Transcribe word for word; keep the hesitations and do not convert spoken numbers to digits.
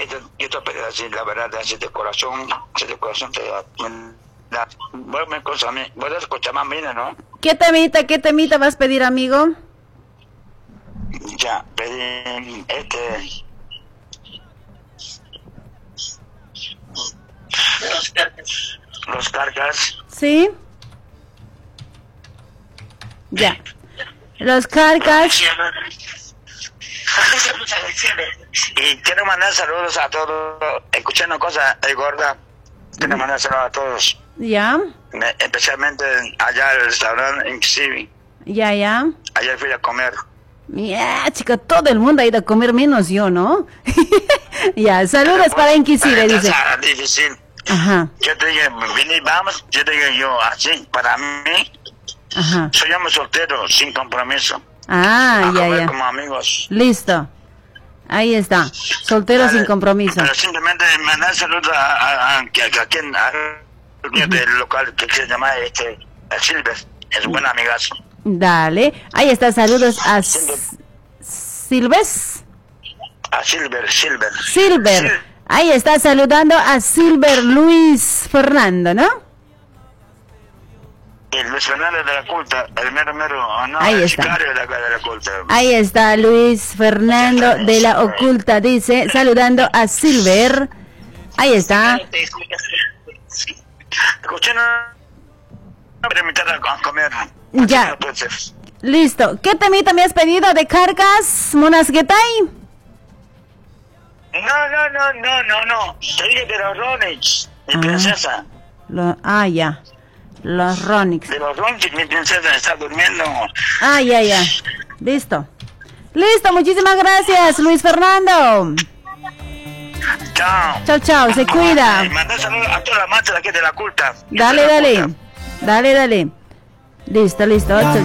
yo, yo te pedí así, la verdad, así de corazón, así de corazón te da. Vos me escuchas a mí, vos escuchas más bien, ¿no? ¿Qué temita, qué temita vas a pedir, amigo? Ya, pedí este... Los cargas. Los cargas. ¿Sí? Ya. Los cargas. Y quiero mandar saludos a todos. Escuchando cosas, eh, gorda. Quiero mandar saludos a todos. Ya. Me- especialmente allá al restaurante en Civi. Ya, ya. Ayer fui a comer. Ya, chica, todo el mundo ha ido a comer menos yo, ¿no? Ya, saludos para Inquisive, dice. Está difícil. Ajá, Yo te dije, vení, vamos. Yo te dije, yo así, para mí, ajá. soy hombre soltero, sin compromiso. Ah, A ya, comer ya. como amigos. Listo. Ahí está. Soltero Dale, sin compromiso. Pero simplemente mandar saludos a, a, a, a, a quien, a, del local que se llama este, a Silver. Es un buen amigazo. Dale. Ahí está, saludos a Silver. S- Silves. A Silver, Silver. Silver. Sil- Ahí está saludando a Silver Luis Fernando, ¿no? El Luis Fernando de la Culta, el mero mero, oh, no, Ahí el está. sicario de la, de la Culta. Ahí está Luis Fernando de la Oculta, dice, saludando a Silver. Ahí está. Escuché, no, no me invitar a comer. Ya. No puede ser. Listo. ¿Qué temita me has pedido de cargas, Monasguetay? No, no, no, no, no, no. Te dije de los Ronix, mi Ah. princesa. Lo- ah, ya. Los Ronix. De los Ronix, mi princesa está durmiendo. Ah, ya, ya. Listo. Listo, muchísimas gracias, Luis Fernando. Chao. Chao, chao, se cuida. Y mandar saludos a toda la marcha de aquí de la Culta. Dale, De la dale. Culta. Dale, dale. Listo, listo. Chao,